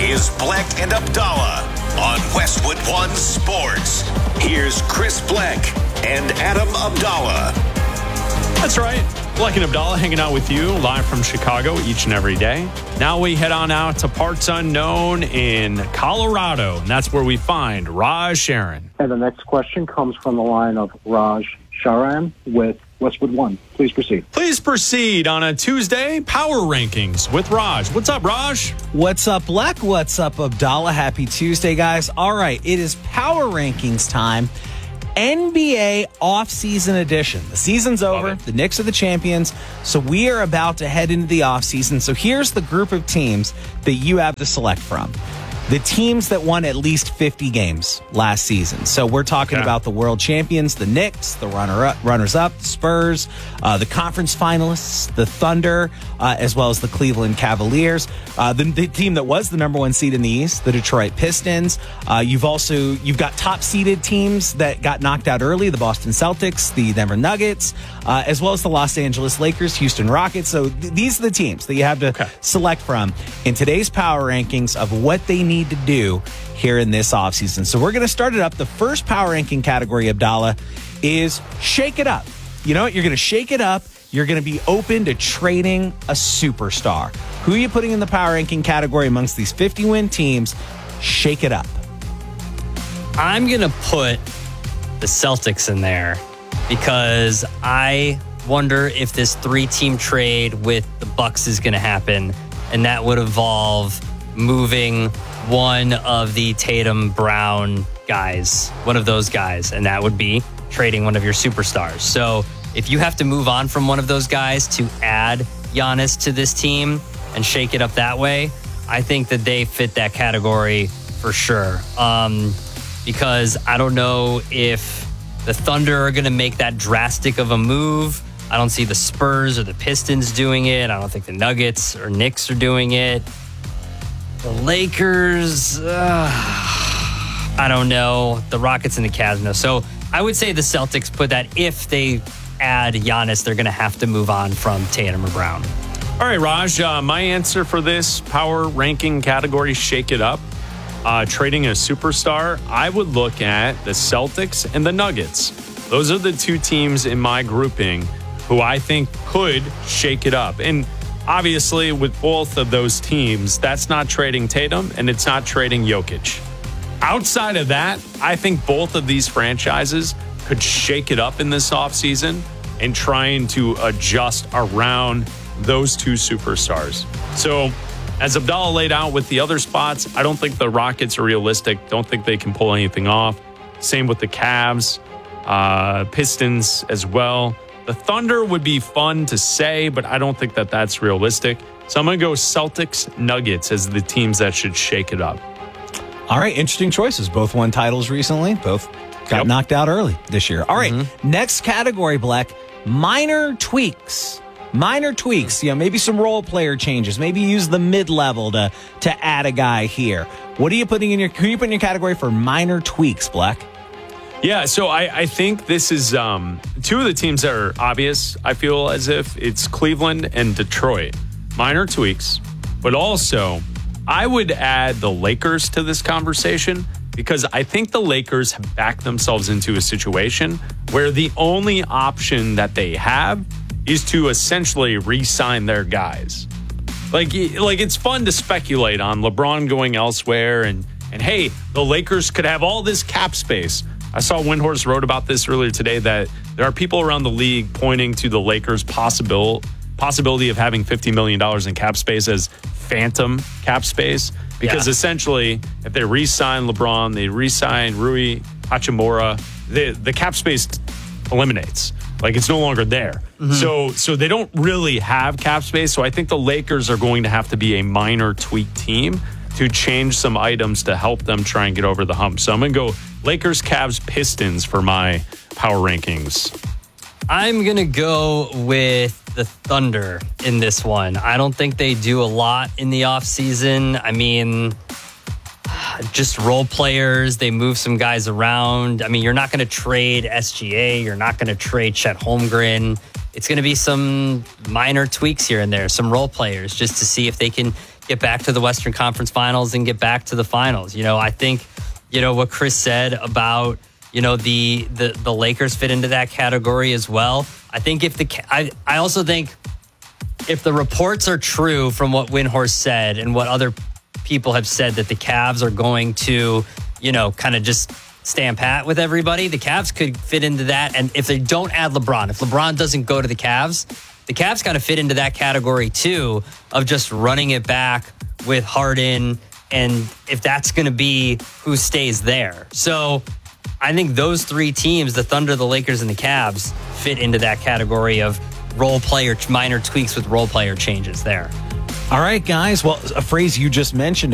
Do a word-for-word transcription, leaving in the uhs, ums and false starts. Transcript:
is Bleck and Abdallah on Westwood One Sports. Here's Chris Bleck and Adam Abdallah. That's right. Bleck and Abdallah hanging out with you live from Chicago each and every day. Now we head on out to parts unknown in Colorado, and that's where we find Raj Sharon. And the next question comes from the line of Raj Sharan with Westwood One. Please proceed. Please proceed on a Tuesday Power Rankings with Raj. What's up, Raj? What's up, Bleck? What's up, Abdallah? Happy Tuesday, guys. All right, it is Power Rankings time. N B A offseason edition. The season's over. The Knicks are the champions. So we are about to head into the offseason. So here's the group of teams that you have to select from. The teams that won at least fifty games last season. So we're talking yeah. about the world champions, the Knicks, the runner-up, runners-up, the Spurs, uh, the conference finalists, the Thunder, uh, as well as the Cleveland Cavaliers. Uh, the, the team that was the number one seed in the East, the Detroit Pistons. Uh, you've also you've got top-seeded teams that got knocked out early, the Boston Celtics, the Denver Nuggets, uh, as well as the Los Angeles Lakers, Houston Rockets. So th- these are the teams that you have to okay. select from in today's Power Rankings of what they need to do here in this offseason. So we're going to start it up. The first power ranking category, Abdallah, is shake it up. You know what? You're going to shake it up. You're going to be open to trading a superstar. Who are you putting in the power ranking category amongst these fifty-win teams? Shake it up. I'm going to put the Celtics in there because I wonder if this three-team trade with the Bucks is going to happen, and that would involve moving one of the Tatum Brown guys, one of those guys, and that would be trading one of your superstars. So if you have to move on from one of those guys to add Giannis to this team and shake it up that way, I think that they fit that category for sure. Um, because I don't know if the Thunder are going to make that drastic of a move. I don't see the Spurs or the Pistons doing it. I don't think the Nuggets or Knicks are doing it. The Lakers, uh, I don't know. The Rockets and the Cavs, no. So I would say the Celtics put that if they add Giannis, they're going to have to move on from Tatum or Brown. All right, Raj, uh, my answer for this power ranking category, shake it up, uh, trading a superstar, I would look at the Celtics and the Nuggets. Those are the two teams in my grouping who I think could shake it up. And obviously, with both of those teams, that's not trading Tatum and it's not trading Jokic. Outside of that, I think both of these franchises could shake it up in this offseason and trying to adjust around those two superstars. So, as Abdallah laid out with the other spots, I don't think the Rockets are realistic. Don't think they can pull anything off. Same with the Cavs, uh, Pistons as well. The Thunder would be fun to say, but I don't think that that's realistic. So I'm going to go Celtics, Nuggets as the teams that should shake it up. All right, interesting choices. Both won titles recently. Both got yep. knocked out early this year. All right, mm-hmm. next category, Bleck, minor tweaks. Minor tweaks, you know, maybe some role player changes. Maybe use the mid-level to, to add a guy here. What are you putting in your, who are you putting in your category for minor tweaks, Bleck? Yeah, so I, I think this is um, two of the teams that are obvious. I feel as if it's Cleveland and Detroit. Minor tweaks, but also I would add the Lakers to this conversation because I think the Lakers have backed themselves into a situation where the only option that they have is to essentially re-sign their guys. Like, like it's fun to speculate on LeBron going elsewhere and, and hey, the Lakers could have all this cap space. I saw Windhorst wrote about this earlier today that there are people around the league pointing to the Lakers' possible possibility of having fifty million dollars in cap space as phantom cap space. Because yeah. essentially, if they re-sign LeBron, they re-sign Rui Hachimura, the, the cap space eliminates. Like, it's no longer there. Mm-hmm. So so they don't really have cap space. So I think the Lakers are going to have to be a minor tweak team to change some items to help them try and get over the hump. So I'm going to go Lakers, Cavs, Pistons for my power rankings. I'm going to go with the Thunder in this one. I don't think they do a lot in the offseason. I mean, just role players. They move some guys around. I mean, you're not going to trade S G A. You're not going to trade Chet Holmgren. It's going to be some minor tweaks here and there, some role players, just to see if they can get back to the Western Conference Finals and get back to the finals. You know, I think, you know, what Chris said about, you know, the the, the Lakers fit into that category as well. I think if the I, I also think if the reports are true from what Windhorst said and what other people have said that the Cavs are going to, you know, kind of just stand pat with everybody, the Cavs could fit into that. And if they don't add LeBron, if LeBron doesn't go to the Cavs, the Cavs kind of fit into that category too of just running it back with Harden. And if that's going to be who stays there. So I think those three teams, the Thunder, the Lakers, and the Cavs, fit into that category of role player, minor tweaks with role player changes there. All right, guys. Well, a phrase you just mentioned